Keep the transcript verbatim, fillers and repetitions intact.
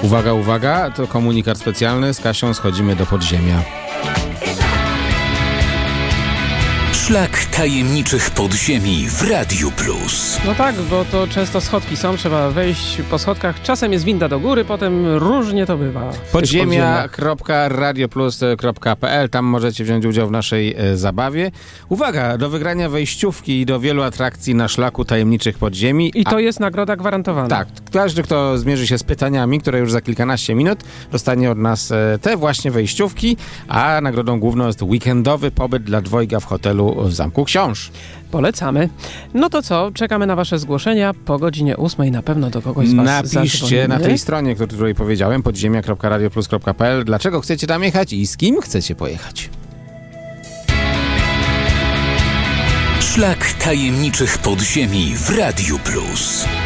Uwaga, uwaga, to komunikat specjalny. Z Kasią schodzimy do podziemia. Szlak tajemniczych podziemi w Radiu Plus. No tak, bo to często schodki są, trzeba wejść po schodkach. Czasem jest winda do góry, potem różnie to bywa. Podziemia kropka radio plus kropka p l. Tam możecie wziąć udział w naszej e, zabawie. Uwaga, do wygrania wejściówki i do wielu atrakcji na szlaku tajemniczych podziemi. I to A... jest nagroda gwarantowana. Tak, każdy, kto zmierzy się z pytaniami, które już za kilkanaście minut, dostanie od nas e, te właśnie wejściówki, a nagrodą główną jest weekendowy pobyt dla dwojga w hotelu w Zamku Książ. Polecamy. No to co? Czekamy na wasze zgłoszenia. Po godzinie ósmej na pewno do kogoś z was Napiszcie zadzwonimy. na tej stronie, o której powiedziałem, podziemia kropka radio plus kropka p l, dlaczego chcecie tam jechać i z kim chcecie pojechać. Szlak tajemniczych podziemi w Radiu Plus.